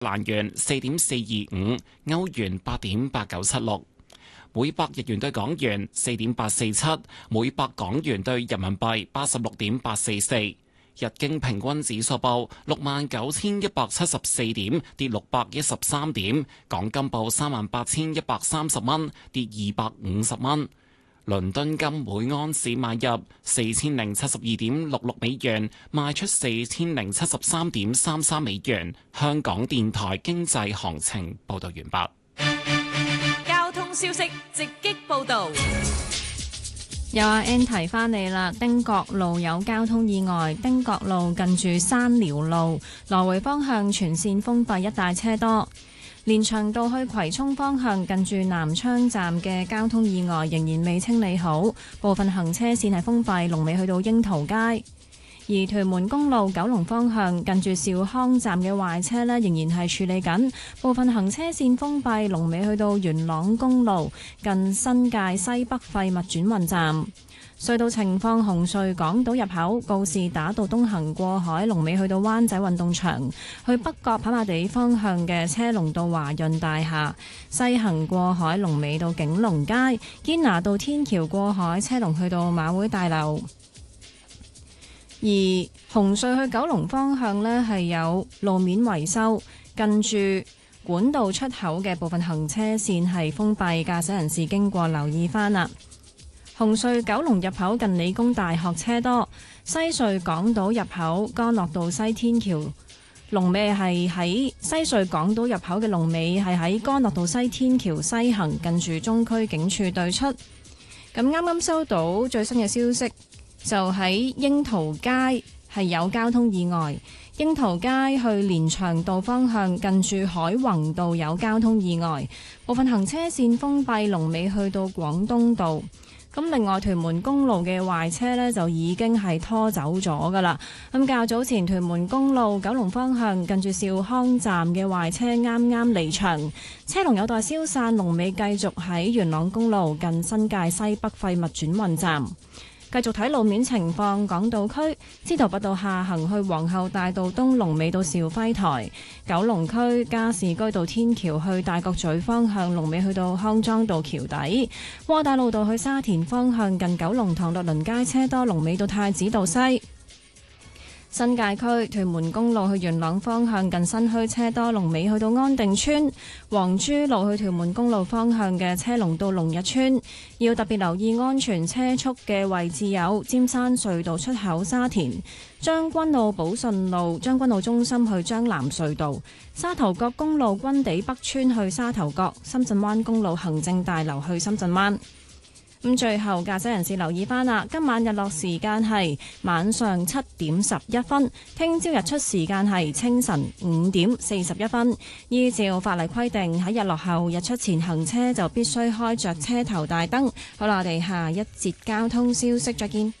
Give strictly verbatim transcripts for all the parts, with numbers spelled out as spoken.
蘭元四點四二五，歐元八點八九七六，每百日元對港元四點八四七，每百港元對人民幣八十六點八四四。日經平均指數報六萬九千一百七十四點，跌六百一十三點。港金報三萬八千一百三十蚊，跌二百五十蚊。倫敦金每安士買入四千零七十二點六六美元，賣出四千零七十三點三三美元。香港電台經濟行情報道完畢。 交通消息直擊報道。 有阿 N 提翻你啦，汀角路有交通意外，汀角路近住山寮路來回方向全線封閉，一帶車多。連翔道去葵涌方向近住南昌站嘅交通意外仍然未清理好，部分行車線係封閉，龍尾去到櫻桃街。而屯門公路九龍方向近住兆康站嘅壞車呢，仍然係處理緊，部分行車線封閉，龍尾去到元朗公路近新界西北廢物轉運站。隧道情況：紅隧港島入口告士打道東行過海，龍尾去到灣仔運動場；去北角跑馬地方向嘅車龍到華潤大廈；西行過海龍尾到景隆街；堅拿道天橋過海車龍去到馬會大樓。而紅隧去九龍方向呢，係有路面維修，近住管道出口嘅部分行車線係封閉，駕駛人士經過留意返啦。紅隧九龍入口近理工大學車多，西隧港島入口干諾道西天橋龍尾係喺西隧港島入口嘅龍尾係喺干諾道西天橋西行，近住中區警署對出。咁啱啱收到最新嘅消息，就喺櫻桃街係有交通意外，櫻桃街去連翔道方向近住海泓道有交通意外，部分行車線封閉，龍尾去到廣東道。咁另外屯門公路嘅壞車呢，就已經係拖走咗噶啦。咁較早前屯門公路九龍方向近住兆康站嘅壞車啱啱離場，車龍有待消散，龍尾繼續喺元朗公路近新界西北廢物轉運站。繼續睇路面情況，港島區司徒拔道下行去皇后大道東龍尾到兆輝台，九龍區加士居道天橋去大角咀方向龍尾去到康莊道橋底，窩打老道去沙田方向近九龍塘律倫街車多，龍尾到太子道西。新界區屯門公路去元朗方向近新墟車多，龍尾去到安定村；黃珠路去屯門公路方向嘅車龍到龍日村。要特別留意安全車速嘅位置有尖山隧道出口沙田、將軍澳寶順路、將軍澳中心去將藍隧道、沙頭角公路軍地北村去沙頭角、深圳灣公路行政大樓去深圳灣。咁最後駕駛人士留意翻啦，今晚日落時間係晚上七點十一分，聽朝日出時間係清晨五點四十一分。依照法例規定，喺日落後日出前行車就必須開着車頭大燈。好啦，我哋下一節交通消息再見。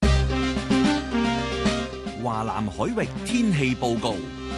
華南海域天氣報告。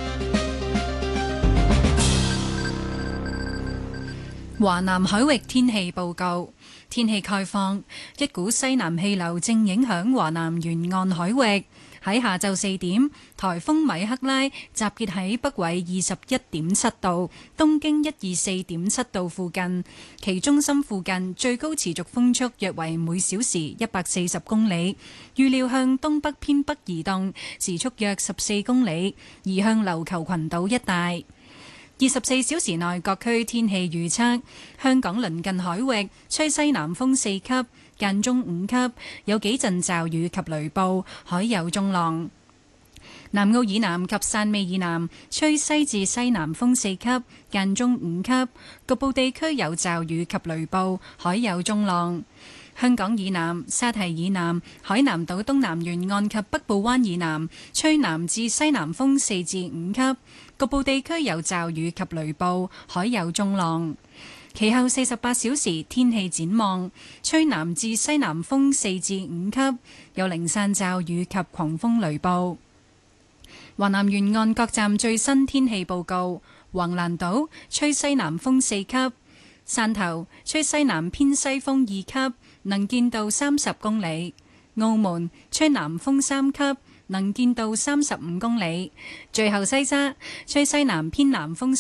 華南海域天氣報告。天氣概況，一股西南氣流正影響華南沿岸海域。喺下晝四點，颱風米克拉集結喺北緯二十一點七度、東經一二四點七度附近，其中心附近最高持續風速約為每小時一百四十公里，預料向東北偏北移動，時速約十四公里，移向琉球群島一帶。二十四小時內各區天氣預測：香港鄰近海域吹西南風四級，間中五級，有幾陣驟雨及雷暴，海有中浪。南澳以南及汕尾以南吹西至西南風四級，間中五級，局部地區有驟雨及雷暴，海有中浪。香港以南、沙堤以南、海南島東南沿岸及北部灣以南吹南至西南風四至五級，局部地區有驟雨及雷暴，海有中浪。其後四十八小時天氣展望，吹南至西南風四至五級，有零散驟雨及狂風雷暴。華南沿岸各站最新天氣報告：橫瀾島吹西南風四級，汕頭吹西南偏西風二級，能見度三十公里；澳門吹南風三級， 能見度三十五公里。最後西沙吹西南偏南風